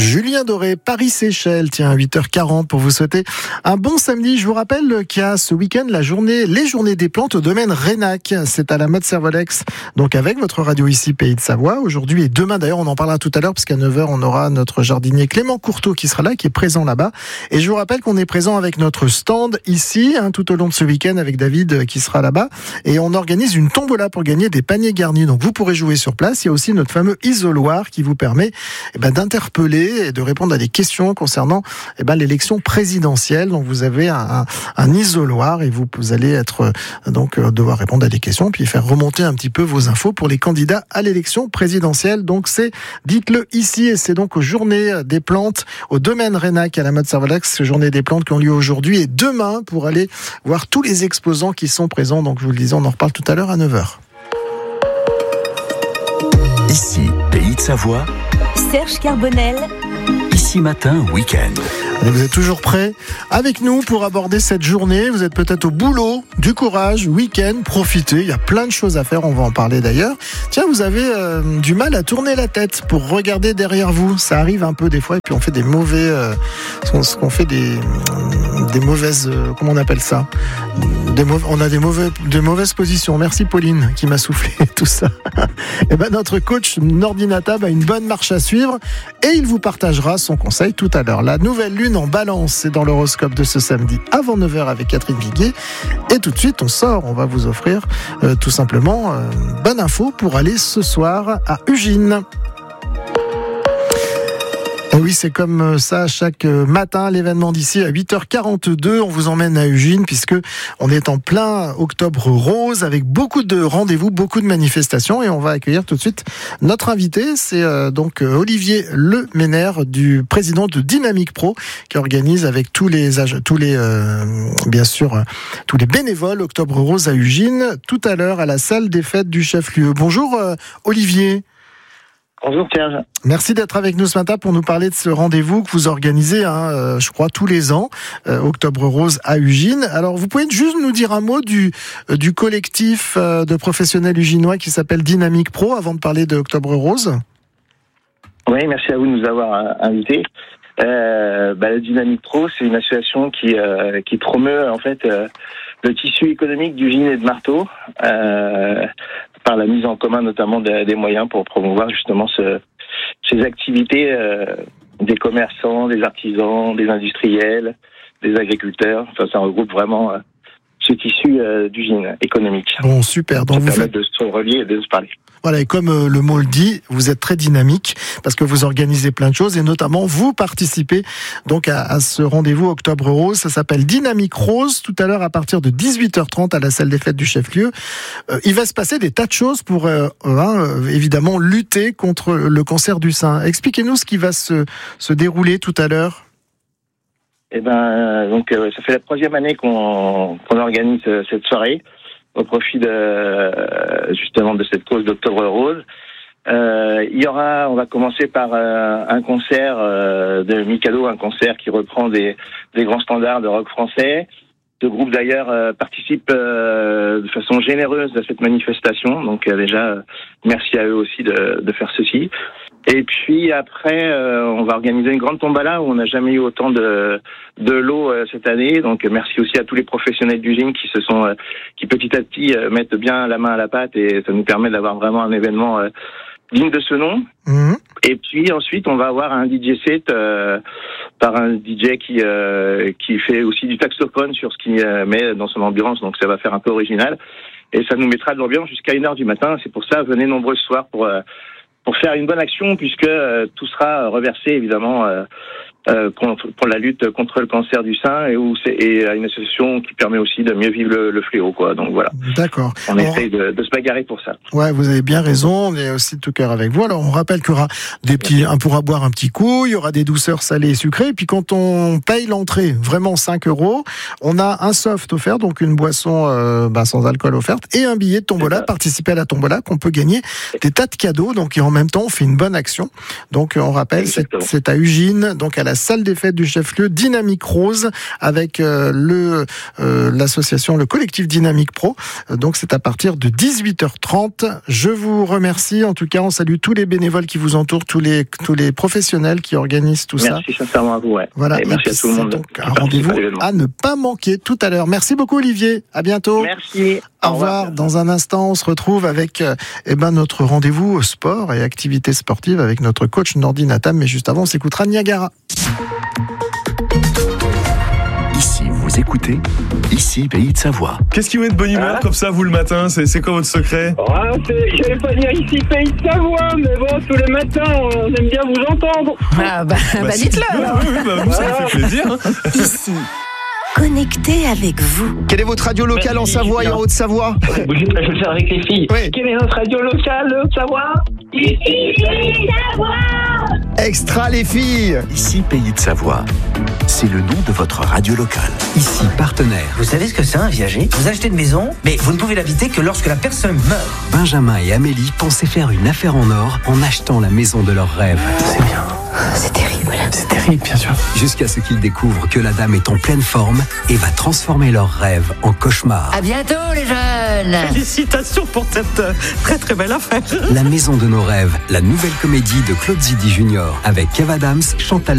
Julien Doré, Paris-Seychelles, tiens, 8h40 pour vous souhaiter un bon samedi. Je vous rappelle qu'il y a ce week-end les journées des plantes au domaine Rénac. C'est à la Motte Servolex, donc avec votre radio ici, Pays de Savoie. Aujourd'hui et demain, d'ailleurs, on en parlera tout à l'heure, parce qu'à 9h, on aura notre jardinier Clément Courteau qui sera là, qui est présent là-bas. Et je vous rappelle qu'on est présent avec notre stand ici, tout au long de ce week-end, avec David qui sera là-bas. Et on organise une tombola pour gagner des paniers garnis. Donc vous pourrez jouer sur place. Il y a aussi notre fameux isoloir qui vous permet d'interpeller et de répondre à des questions concernant l'élection présidentielle. Donc vous avez un isoloir et vous allez être devoir répondre à des questions puis faire remonter un petit peu vos infos pour les candidats à l'élection présidentielle. Donc dites-le ici, et c'est donc aux Journées des plantes au domaine Rénac à la Motte Servolex, Journées des plantes qui ont lieu aujourd'hui et demain pour aller voir tous les exposants qui sont présents. Donc je vous le disais, on en reparle tout à l'heure à 9h. Ici, Pays de Savoie. Serge Carbonel. Ici Matin, week-end. Vous êtes toujours prêts avec nous pour aborder cette journée. Vous êtes peut-être au boulot, du courage, week-end, profitez. Il y a plein de choses à faire, on va en parler d'ailleurs. Tiens, vous avez du mal à tourner la tête pour regarder derrière vous. Ça arrive un peu des fois et puis on fait des mauvaises, comment on appelle ça ? On a de mauvaises positions. Merci Pauline qui m'a soufflé tout ça. Et notre coach Nordinata a une bonne marche à suivre et il vous partagera son conseil tout à l'heure. La nouvelle lune en balance, c'est dans l'horoscope de ce samedi avant 9h avec Catherine Viguier. Et tout de suite, on va vous offrir tout simplement bonne info pour aller ce soir à Ugine. Et oui, c'est comme ça chaque matin, l'événement d'ici à 8h42. On vous emmène à Ugine puisque on est en plein octobre rose avec beaucoup de rendez-vous, beaucoup de manifestations. Et on va accueillir tout de suite notre invité. C'est donc Olivier Leménaire, du président de Dynamique Pro, qui organise avec tous les bénévoles Octobre Rose à Ugine, tout à l'heure à la salle des fêtes du chef-lieu. Bonjour Olivier. Bonjour Serge. Merci d'être avec nous ce matin pour nous parler de ce rendez-vous que vous organisez, je crois, tous les ans, Octobre Rose à Ugine. Alors, vous pouvez juste nous dire un mot du collectif de professionnels uginois qui s'appelle Dynamique Pro avant de parler de Octobre Rose ? Oui, merci à vous de nous avoir invités. La Dynamique Pro, c'est une association qui promeut en fait le tissu économique d'Ugine et de Marteau, par la mise en commun notamment des moyens pour promouvoir justement ces activités des commerçants, des artisans, des industriels, des agriculteurs. Enfin, ça regroupe vraiment ce tissu d'Ugine économique. Bon, super. Donc ça permet de se relier et de se parler. Voilà, et comme le mot le dit, vous êtes très dynamique parce que vous organisez plein de choses et notamment vous participez donc à ce rendez-vous Octobre Rose. Ça s'appelle Dynamique Rose. Tout à l'heure, à partir de 18h30 à la salle des fêtes du chef-lieu, il va se passer des tas de choses pour évidemment lutter contre le cancer du sein. Expliquez-nous ce qui va se dérouler tout à l'heure. Ça fait la 3e année qu'on organise cette soirée au profit justement de cette cause d'Octobre Rose. On va commencer par un concert de Mikado, un concert qui reprend des grands standards de rock français. Ce groupe d'ailleurs participe de façon généreuse à cette manifestation, donc déjà merci à eux aussi de faire ceci. Et puis après, on va organiser une grande tombola où on n'a jamais eu autant de lots cette année. Donc merci aussi à tous les professionnels d'Ugine qui petit à petit mettent bien la main à la pâte et ça nous permet d'avoir vraiment un événement digne de ce nom. Mmh. Et puis ensuite, on va avoir un DJ set par un DJ qui fait aussi du saxophone sur ce qu'il met dans son ambiance. Donc ça va faire un peu original et ça nous mettra de l'ambiance jusqu'à 1h du matin. C'est pour ça, venez nombreux ce soir pour faire une bonne action, puisque tout sera reversé évidemment pour la lutte contre le cancer du sein et une association qui permet aussi de mieux vivre le fléau, quoi. Donc voilà. D'accord. On essaye de se bagarrer pour ça. Ouais, vous avez bien raison. On est aussi de tout cœur avec vous. Alors on rappelle qu'il y aura on pourra boire un petit coup. Il y aura des douceurs salées et sucrées. Et puis quand on paye l'entrée, vraiment 5 €, on a un soft offert, donc une boisson sans alcool offerte et un billet de tombola. Participer à la tombola qu'on peut gagner des tas de cadeaux. Donc et en même temps, on fait une bonne action. Donc on rappelle, c'est à Ugine, donc à la la salle des fêtes du chef-lieu Dynamique Rose avec l'association, le collectif Dynamique Pro. Donc c'est à partir de 18h30. Je vous remercie. En tout cas, on salue tous les bénévoles qui vous entourent, tous les professionnels qui organisent tout ça. Merci sincèrement à vous. Ouais. Voilà. Et merci à tout le monde. Donc un rendez-vous à ne pas manquer tout à l'heure. Merci beaucoup Olivier. À bientôt. Merci. Au revoir. Dans un instant, on se retrouve avec notre rendez-vous sport et activités sportives avec notre coach Nordi Natam. Mais juste avant, on s'écoutera Niagara. Ici, vous écoutez, ici, Pays de Savoie. Qu'est-ce qui vous met de bonne humeur comme ça, vous, le matin? C'est quoi votre secret? Je vais pas dire ici Pays de Savoie, mais bon, tous les matins, on aime bien vous entendre. Dites-le. Nous, ça nous fait plaisir. Ici, connecté avec vous. Quelle est votre radio locale en Savoie et en Haute-Savoie? Je vais le faire avec les filles. Oui. Quelle est notre radio locale de Haute-Savoie? Ici Pays de Savoie. Extra les filles. Ici, Pays de Savoie. C'est le nom de votre radio locale. Ici, partenaire. Vous savez ce que c'est un viager? Vous achetez une maison, mais vous ne pouvez l'habiter que lorsque la personne meurt. Benjamin et Amélie pensaient faire une affaire en or en achetant la maison de leurs rêves. C'est bien. C'est terrible. C'est terrible, bien sûr. Jusqu'à ce qu'ils découvrent que la dame est en pleine forme et va transformer leurs rêves en cauchemar. À bientôt, les jeunes. Félicitations pour cette très très belle affaire. La maison de nos rêves, la nouvelle comédie de Claude Zidi Junior avec Kev Adams, Chantal